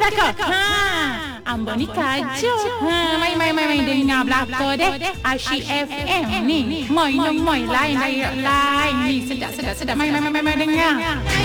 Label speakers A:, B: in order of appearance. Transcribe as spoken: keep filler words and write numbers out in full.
A: belaka. Ha, ambo ni kacau. Ha, mai mai mai mai dengar belaka deh. Asyik F M ni. Mai no mai lain lain lain ni sedap sedap sedap. Mai mai mai mai dengar.